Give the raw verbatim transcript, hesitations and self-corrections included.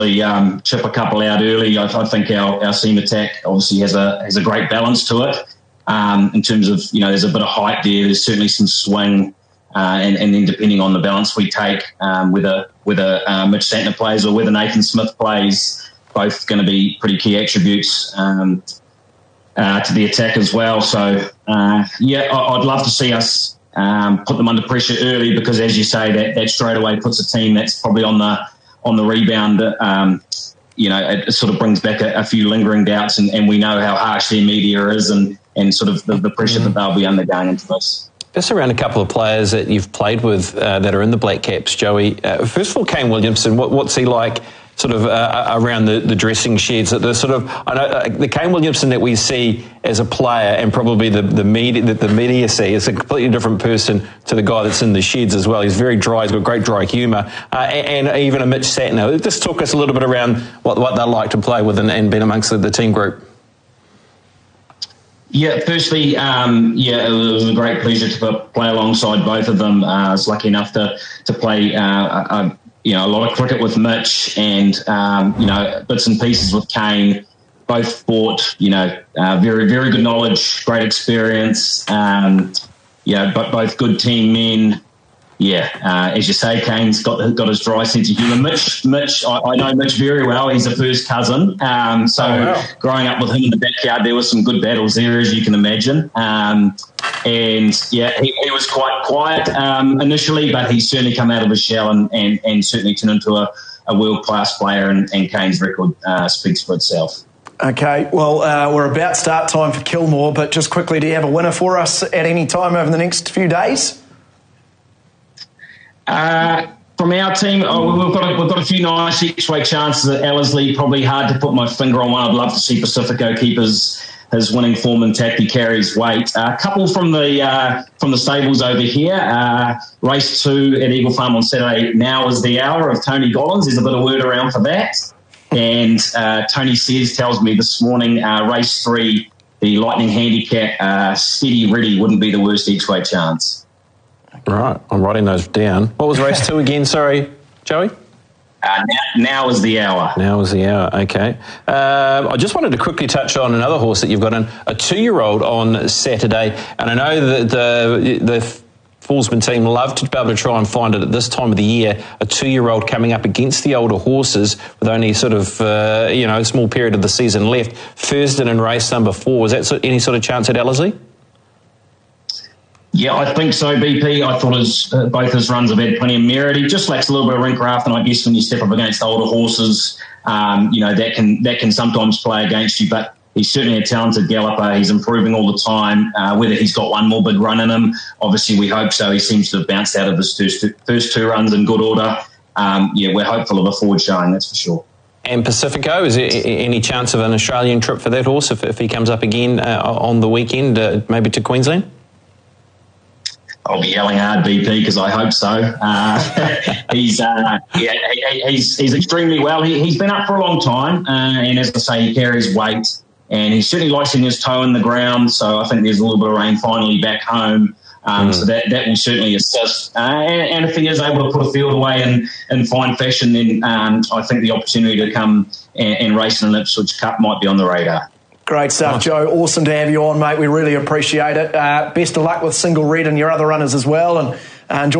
um, chip a couple out early. I, I think our, our seam attack obviously has a has a great balance to it. Um, in terms of, you know, there's a bit of height there. There's certainly some swing, uh, and, and then depending on the balance we take, um, whether whether uh, Mitch Santner plays or whether Nathan Smith plays, both going to be pretty key attributes um, uh, to the attack as well. So uh, yeah, I, I'd love to see us um, put them under pressure early, because as you say, that that straight away puts a team that's probably on the on the rebound. Um, you know, it, it sort of brings back a, a few lingering doubts, and, and we know how harsh their media is, and and sort of the, the pressure that they'll be undergoing into this. Just around a couple of players that you've played with uh, that are in the Black Caps, Joey. Uh, first of all, Kane Williamson, what, what's he like sort of uh, around the, the dressing sheds? The sort of, I know uh, the Kane Williamson that we see as a player, and probably the, the media that the media see, is a completely different person to the guy that's in the sheds as well. He's very dry, he's got great dry humour, uh, and, and even a Mitch Santner. Just talk us a little bit around what, what they like to play with and, and being amongst the, the team group. Yeah, firstly, um, yeah, it was a great pleasure to play alongside both of them. Uh, I was lucky enough to to play, uh, a, you know, a lot of cricket with Mitch, and um, you know, bits and pieces with Kane. Both brought, you know, uh, very very good knowledge, great experience. Um, yeah, but both good team men. Yeah, uh, as you say, Kane's got got his dry sense of humour. Mitch, Mitch, I, I know Mitch very well. He's a first cousin. Um, so oh, wow. Growing up with him in the backyard, there were some good battles there, as you can imagine. Um, and yeah, he, he was quite quiet um, initially, but he's certainly come out of his shell and, and, and certainly turned into a, a world-class player, and, and Kane's record uh, speaks for itself. Okay, well, uh, we're about start time for Kilmore, but just quickly, do you have a winner for us at any time over the next few days? Uh, from our team, oh, we've got a, we've got a few nice each-way chances at Ellerslie. Probably hard to put my finger on one. I'd love to see Pacifico keep his, his winning form intact. He carries weight. Uh, a couple from the uh, from the stables over here. Uh, race two at Eagle Farm on Saturday. Now is the hour of Tony Gollins. There's a bit of word around for that. And uh, Tony says tells me this morning, uh, race three, the Lightning Handicap, uh, steady ready wouldn't be the worst each-way chance. Right, I'm writing those down. What was race two again? Sorry, Joey? Uh, now, now is the hour. Now is the hour, okay. Uh, I just wanted to quickly touch on another horse that you've got in, a two-year-old on Saturday. And I know that the the Fallsman team love to be able to try and find it at this time of the year, a two-year-old coming up against the older horses with only sort of, uh, you know, a small period of the season left. Thurston in race number four. Was that any sort of chance at Ellerslie? Yeah, I think so, B P. I thought his, uh, both his runs have had plenty of merit. He just lacks a little bit of rincraft, and I guess when you step up against older horses, um, you know, that can that can sometimes play against you. But he's certainly a talented galloper. He's improving all the time. Uh, whether he's got one more big run in him, obviously we hope so. He seems to have bounced out of his first two, first two runs in good order. Um, yeah, we're hopeful of a forward showing, that's for sure. And Pacifico, is there any chance of an Australian trip for that horse if, if he comes up again uh, on the weekend, uh, maybe to Queensland? I'll be yelling hard, B P, because I hope so. Uh, he's uh, yeah, he, he's he's extremely well. He, he's been up for a long time, uh, and as I say, he carries weight, and he certainly likes getting his toe in the ground. So I think there's a little bit of rain finally back home. Um, mm. So that, that will certainly assist. Uh, and, and if he is able to put a field away in, in fine fashion, then um, I think the opportunity to come and, and race in an Ipswich Cup might be on the radar. Great stuff, nice. Joe. Awesome to have you on, mate. We really appreciate it. Uh, best of luck with Single Red and your other runners as well, and uh, enjoy